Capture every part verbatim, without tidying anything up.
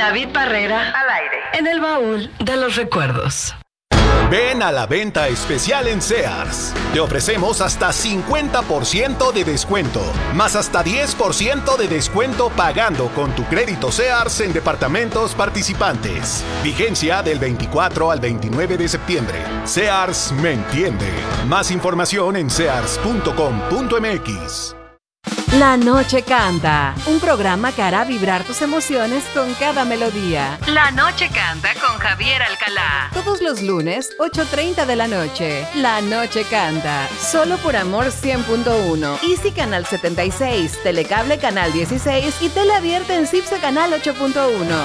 David Barrera al aire en el baúl de los recuerdos. Ven a la venta especial en Sears. Te ofrecemos hasta cincuenta por ciento de descuento, más hasta diez por ciento de descuento pagando con tu crédito Sears en departamentos participantes. Vigencia del veinticuatro al veintinueve de septiembre. Sears me entiende. Más información en sears punto com punto m x. La Noche Canta, un programa que hará vibrar tus emociones con cada melodía. La Noche Canta con Javier Alcalá. Todos los lunes, ocho treinta de la noche. La Noche Canta, solo por Amor cien punto uno. Easy Canal setenta y seis, Telecable Canal dieciséis y Tele Abierta en Cipse Canal ocho punto uno.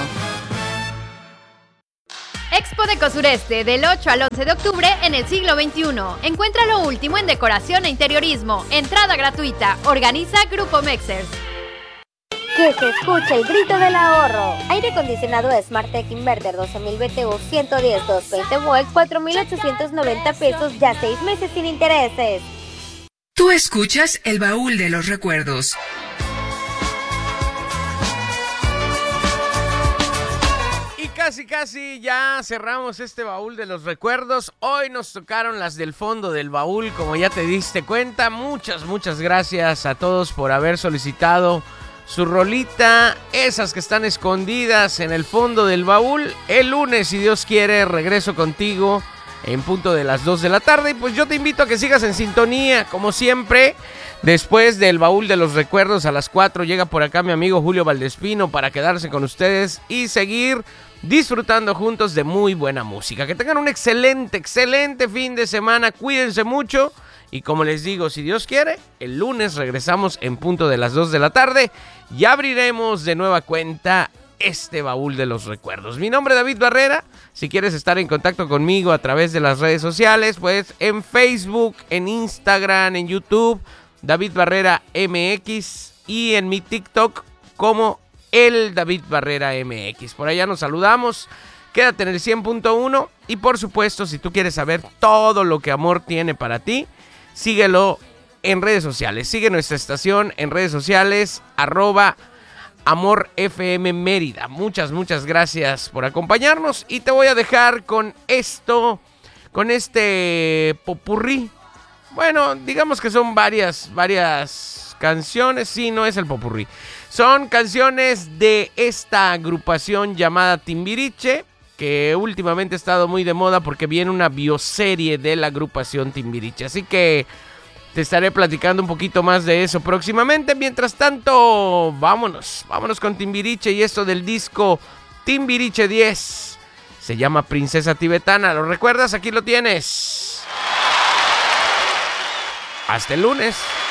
Expo Deco Sureste del ocho al once de octubre en el siglo veintiuno. Encuentra lo último en decoración e interiorismo. Entrada gratuita. Organiza Grupo Mexers. Que se escuche el grito del ahorro. Aire acondicionado Smartec Inverter doce mil B T U ciento diez doscientos veinte volts, cuatro mil ochocientos noventa pesos, ya seis meses sin intereses. Tú escuchas el baúl de los recuerdos. Casi, casi ya cerramos este baúl de los recuerdos. Hoy nos tocaron las del fondo del baúl, como ya te diste cuenta. Muchas, muchas gracias a todos por haber solicitado su rolita. Esas que están escondidas en el fondo del baúl. El lunes, si Dios quiere, regreso contigo en punto de las dos de la tarde. Y pues yo te invito a que sigas en sintonía, como siempre. Después del baúl de los recuerdos a las cuatro llega por acá mi amigo Julio Valdespino para quedarse con ustedes y seguir disfrutando juntos de muy buena música. Que tengan un excelente, excelente fin de semana. Cuídense mucho. Y como les digo, si Dios quiere, el lunes regresamos en punto de las dos de la tarde. Y abriremos de nueva cuenta este baúl de los recuerdos. Mi nombre es David Barrera. Si quieres estar en contacto conmigo a través de las redes sociales, pues en Facebook, en Instagram, en YouTube, David Barrera M X, y en mi TikTok como el David Barrera M X. Por allá nos saludamos. Quédate en el cien punto uno. Y por supuesto, si tú quieres saber todo lo que Amor tiene para ti, síguelo en redes sociales. Sigue nuestra estación en redes sociales, arroba Amor F M Mérida. Muchas, muchas gracias por acompañarnos. Y te voy a dejar con esto, con este popurrí. Bueno, digamos que son varias, varias canciones. Sí, no es el popurrí. Son canciones de esta agrupación llamada Timbiriche, que últimamente ha estado muy de moda porque viene una bioserie de la agrupación Timbiriche. Así que te estaré platicando un poquito más de eso próximamente. Mientras tanto, vámonos, vámonos con Timbiriche y esto del disco Timbiriche diez. Se llama Princesa Tibetana. ¿Lo recuerdas? Aquí lo tienes. Hasta el lunes.